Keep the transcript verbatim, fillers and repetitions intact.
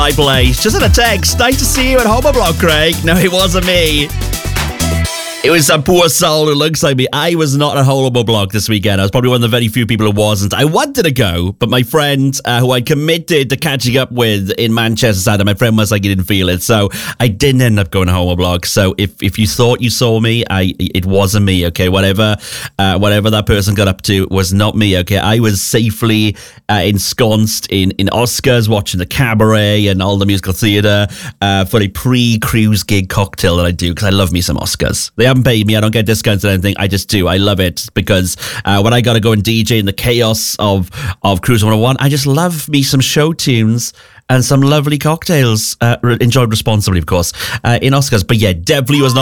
My place. Just had a text. Nice to see you at Homoblock, Craig. No, it wasn't me. It was some poor soul who looks like me. I was not at Homoblock this weekend. I was probably one of the very few people who wasn't. I wanted to go, but my friend, uh, who I committed to catching up with in Manchester Saturday, my friend was like, he didn't feel it. So I didn't end up going to Homoblock. So if, if you thought you saw me, I it wasn't me, okay? Whatever uh, whatever that person got up to was not me, okay? I was safely uh, ensconced in, in Oscars, watching the cabaret and all the musical theatre uh, for a pre-cruise gig cocktail that I do, because I love me some Oscars. They haven't paid me. I don't get discounts or anything. I just do. I love it because uh, when I got to go and D J in the chaos of, of Cruise one oh one, I just love me some show tunes and some lovely cocktails. Uh, enjoyed responsibly, of course, uh, in Oscars. But yeah, definitely was not